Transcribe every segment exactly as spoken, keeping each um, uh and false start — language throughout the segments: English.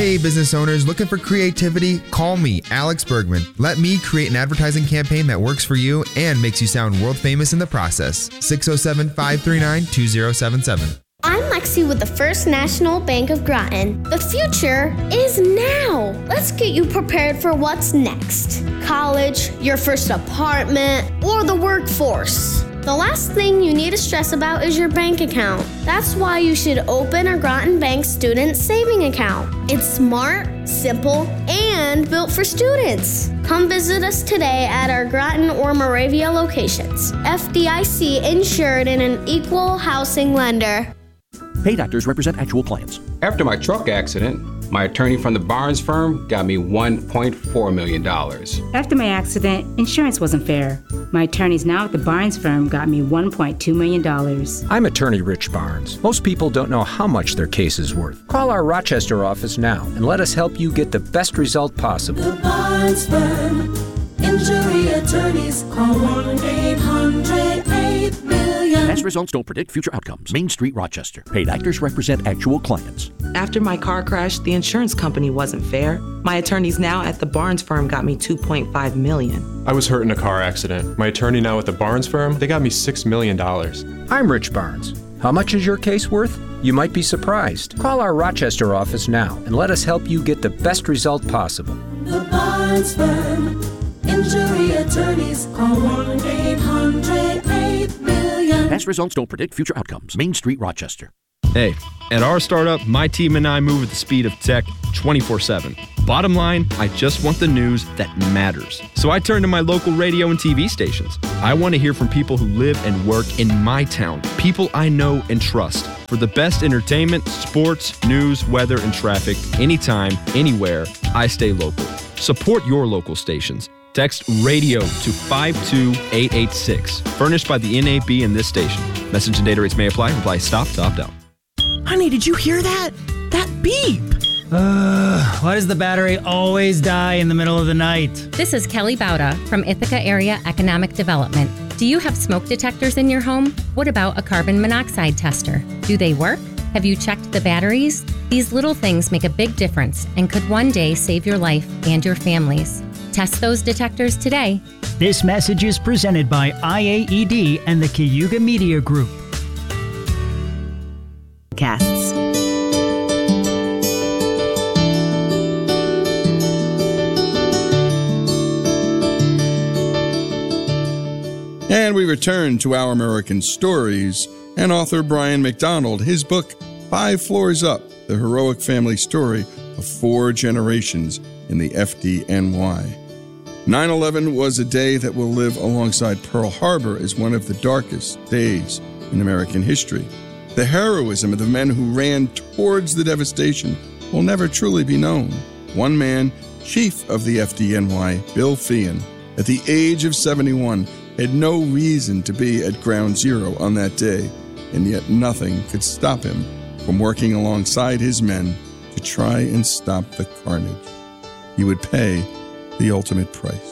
Hey, business owners looking for creativity? Call me, Alex Bergman. Let me create an advertising campaign that works for you and makes you sound world famous in the process. six oh seven, five three nine, two oh seven seven. I'm Lexi with the First National Bank of Groton. The future is now. Let's get you prepared for what's next. College, your first apartment, or the workforce. The last thing you need to stress about is your bank account. That's why you should open a Groton Bank Student Saving Account. It's smart, simple, and built for students. Come visit us today at our Groton or Moravia locations. F D I C insured and an equal housing lender. Paid actors represent actual clients. After my truck accident, my attorney from the Barnes firm got me one point four million dollars. After my accident, insurance wasn't fair. My attorneys now at the Barnes firm got me one point two million dollars. I'm attorney Rich Barnes. Most people don't know how much their case is worth. Call our Rochester office now and let us help you get the best result possible. The Barnes firm. Injury attorneys. Call one eight hundred eight million. Past results don't predict future outcomes. Main Street, Rochester. Paid actors represent actual clients. After my car crash, the insurance company wasn't fair. My attorneys now at the Barnes firm got me two point five million dollars. I was hurt in a car accident. My attorney now at the Barnes firm, they got me six million dollars. I'm Rich Barnes. How much is your case worth? You might be surprised. Call our Rochester office now and let us help you get the best result possible. The Barnes firm. Injury attorneys. Call one eight hundred eight million. Past results don't predict future outcomes. Main Street, Rochester. Hey, at our startup, my team and I move at the speed of tech twenty-four seven. Bottom line, I just want the news that matters. So I turn to my local radio and T V stations. I want to hear from people who live and work in my town, people I know and trust. For the best entertainment, sports, news, weather, and traffic, anytime, anywhere, I stay local. Support your local stations. Text RADIO to five two eight eight six. Furnished by the N A B and this station. Message and data rates may apply. Reply stop to opt out. Honey, did you hear that? That beep! Uh, why does the battery always die in the middle of the night? This is Kelly Bauda from Ithaca Area Economic Development. Do you have smoke detectors in your home? What about a carbon monoxide tester? Do they work? Have you checked the batteries? These little things make a big difference and could one day save your life and your family's. Test those detectors today. This message is presented by I A E D and the Cayuga Media Group. Casts. And we return to Our American Stories and author Brian McDonald, his book, Five Floors Up, the heroic family story of four generations in the F D N Y. nine eleven was a day that will live alongside Pearl Harbor as one of the darkest days in American history. The heroism of the men who ran towards the devastation will never truly be known. One man, chief of the F D N Y, Bill Feehan, at the age of seventy-one, had no reason to be at Ground Zero on that day, and yet nothing could stop him from working alongside his men to try and stop the carnage. He would pay the ultimate price.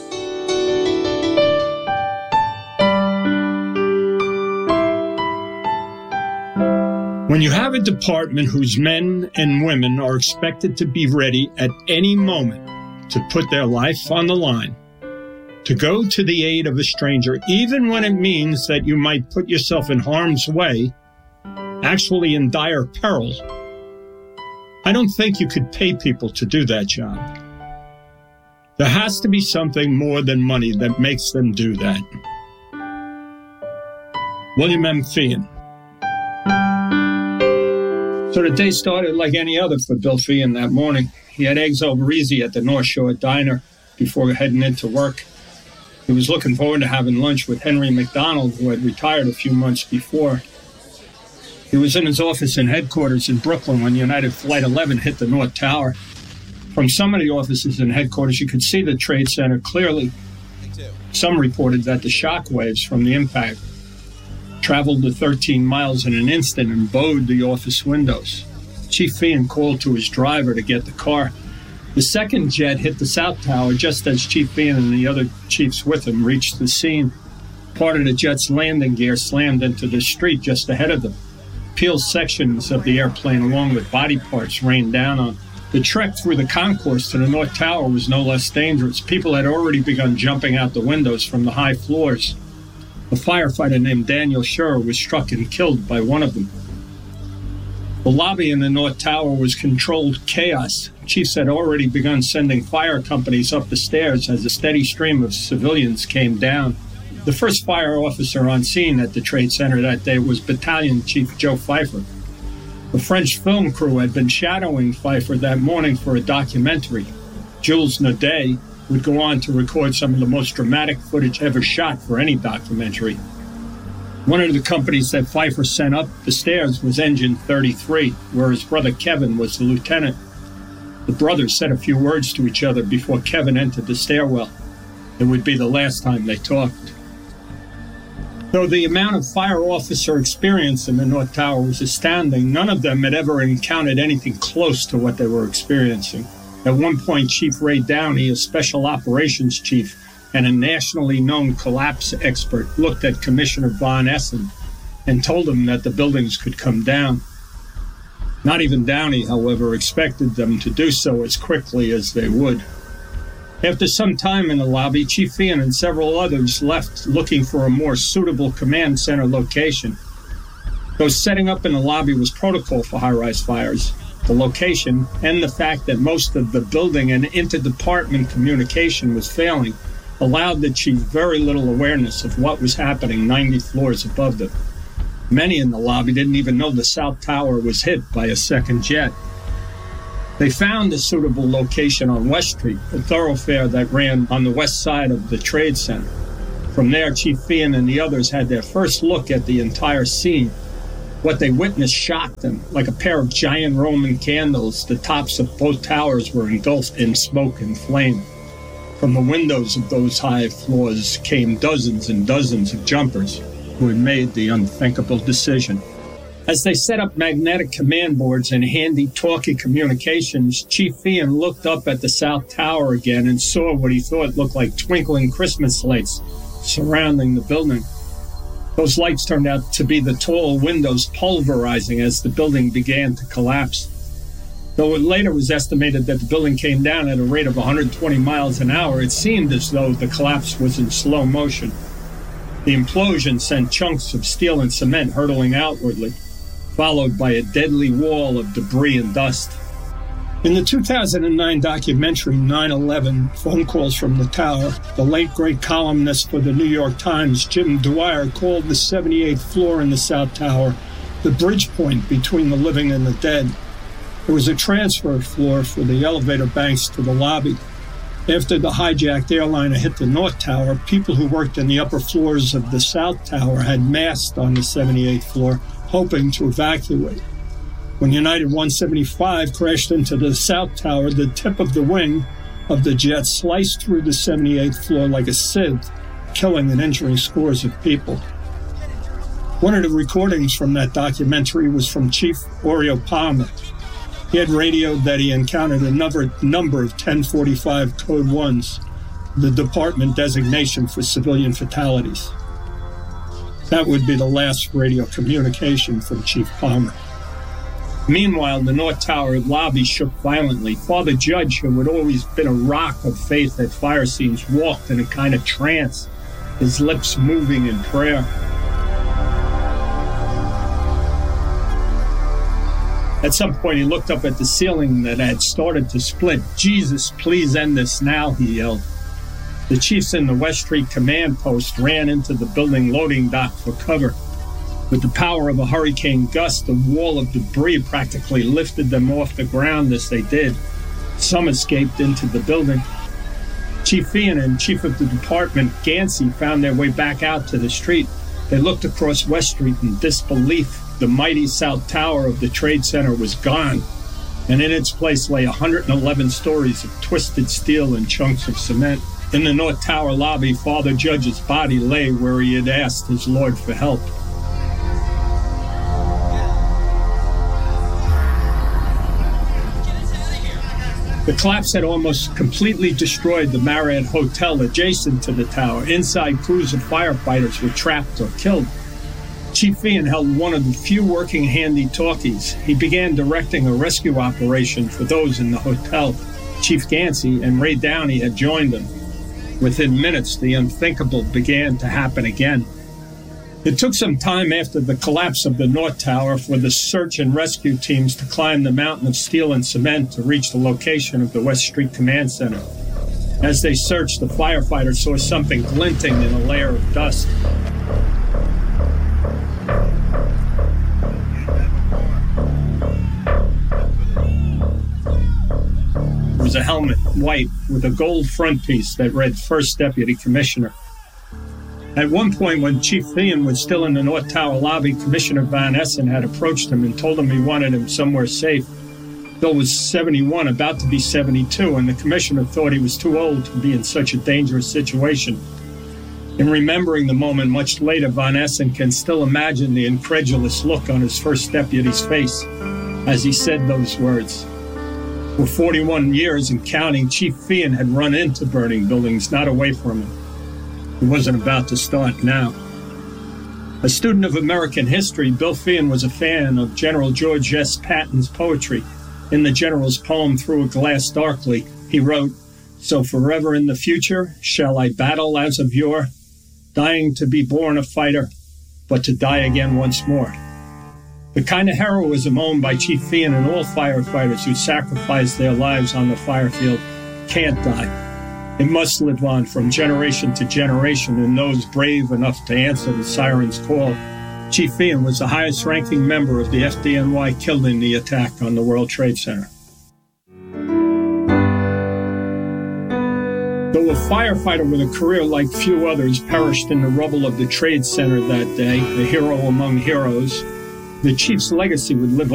When you have a department whose men and women are expected to be ready at any moment to put their life on the line, to go to the aid of a stranger, even when it means that you might put yourself in harm's way, actually in dire peril, I don't think you could pay people to do that job. There has to be something more than money that makes them do that. William M. Feehan. So the day started like any other for Bill Feehan that morning. He had eggs over easy at the North Shore Diner before heading into work. He was looking forward to having lunch with Henry McDonald, who had retired a few months before. He was in his office in headquarters in Brooklyn when United Flight eleven hit the North Tower. From some of the offices and headquarters, you could see the Trade Center clearly. Some reported that the shock waves from the impact traveled the thirteen miles in an instant and bowed the office windows. Chief Feehan called to his driver to get the car. The second jet hit the South Tower just as Chief Feehan and the other chiefs with him reached the scene. Part of the jet's landing gear slammed into the street just ahead of them. Peeled sections of the airplane along with body parts rained down on The trek through the concourse to the North Tower was no less dangerous. People had already begun jumping out the windows from the high floors. A firefighter named Daniel Schur was struck and killed by one of them. The lobby in the North Tower was controlled chaos. Chiefs had already begun sending fire companies up the stairs as a steady stream of civilians came down. The first fire officer on scene at the Trade Center that day was Battalion Chief Joe Pfeiffer. The French film crew had been shadowing Pfeiffer that morning for a documentary. Jules Naudet would go on to record some of the most dramatic footage ever shot for any documentary. One of the companies that Pfeiffer sent up the stairs was Engine thirty-three, where his brother Kevin was the lieutenant. The brothers said a few words to each other before Kevin entered the stairwell. It would be the last time they talked. Though the amount of fire officer experience in the North Tower was astounding, none of them had ever encountered anything close to what they were experiencing. At one point, Chief Ray Downey, a special operations chief and a nationally known collapse expert, looked at Commissioner Von Essen and told him that the buildings could come down. Not even Downey, however, expected them to do so as quickly as they would. After some time in the lobby, Chief Feehan and several others left looking for a more suitable command center location. Though setting up in the lobby was protocol for high-rise fires, the location and the fact that most of the building and interdepartment communication was failing allowed the chief very little awareness of what was happening ninety floors above them. Many in the lobby didn't even know the South Tower was hit by a second jet. They found a suitable location on West Street, a thoroughfare that ran on the west side of the Trade Center. From there, Chief Feehan and the others had their first look at the entire scene. What they witnessed shocked them. Like a pair of giant Roman candles, the tops of both towers were engulfed in smoke and flame. From the windows of those high floors came dozens and dozens of jumpers who had made the unthinkable decision. As they set up magnetic command boards and handy talkie communications, Chief Feehan looked up at the South Tower again and saw what he thought looked like twinkling Christmas lights surrounding the building. Those lights turned out to be the tall windows pulverizing as the building began to collapse. Though it later was estimated that the building came down at a rate of one hundred twenty miles an hour, it seemed as though the collapse was in slow motion. The implosion sent chunks of steel and cement hurtling outwardly, followed by a deadly wall of debris and dust. In the two thousand nine documentary nine eleven, Phone Calls from the Tower, the late great columnist for the New York Times, Jim Dwyer, called the seventy-eighth floor in the South Tower the bridge point between the living and the dead. It was a transfer floor for the elevator banks to the lobby. After the hijacked airliner hit the North Tower, people who worked in the upper floors of the South Tower had massed on the seventy-eighth floor, hoping to evacuate. When United one seventy-five crashed into the South Tower, the tip of the wing of the jet sliced through the seventy-eighth floor like a sieve, killing and injuring scores of people. One of the recordings from that documentary was from Chief Oreo Palmer. He had radioed that he encountered a number, number of ten forty-five Code ones, the department designation for civilian fatalities. That would be the last radio communication from Chief Palmer. Meanwhile, the North Tower lobby shook violently. Father Judge, who had always been a rock of faith at fire scenes, walked in a kind of trance, his lips moving in prayer. At some point, he looked up at the ceiling that had started to split. "Jesus, please end this now," he yelled. The chiefs in the West Street command post ran into the building loading dock for cover. With the power of a hurricane gust, a wall of debris practically lifted them off the ground as they did. Some escaped into the building. Chief Feehan and Chief of the Department, Gansey, found their way back out to the street. They looked across West Street in disbelief. The mighty South Tower of the Trade Center was gone, and in its place lay one hundred eleven stories of twisted steel and chunks of cement. In the North Tower lobby, Father Judge's body lay where he had asked his Lord for help. The collapse had almost completely destroyed the Marriott Hotel adjacent to the tower. Inside, crews of firefighters were trapped or killed. Chief Feehan held one of the few working handy-talkies. He began directing a rescue operation for those in the hotel. Chief Gansey and Ray Downey had joined him. Within minutes, the unthinkable began to happen again. It took some time after the collapse of the North Tower for the search and rescue teams to climb the mountain of steel and cement to reach the location of the West Street Command Center. As they searched, the firefighters saw something glinting in a layer of dust. It was a helmet, white, with a gold frontpiece that read First Deputy Commissioner. At one point, when Chief Feehan was still in the North Tower lobby, Commissioner Van Essen had approached him and told him he wanted him somewhere safe. Bill was seventy-one, about to be seventy-two, and the commissioner thought he was too old to be in such a dangerous situation. In remembering the moment much later, Van Essen can still imagine the incredulous look on his first deputy's face as he said those words. For forty-one years and counting, Chief Feehan had run into burning buildings, not away from him. He wasn't about to start now. A student of American history, Bill Feehan was a fan of General George S. Patton's poetry. In the general's poem, Through a Glass Darkly, he wrote, "So forever in the future shall I battle as of yore, dying to be born a fighter, but to die again once more." The kind of heroism owned by Chief Feehan and all firefighters who sacrificed their lives on the fire field can't die. It must live on from generation to generation in those brave enough to answer the siren's call. Chief Feehan was the highest-ranking member of the F D N Y killed in the attack on the World Trade Center. Though a firefighter with a career like few others perished in the rubble of the Trade Center that day, a hero among heroes, the chief's legacy would live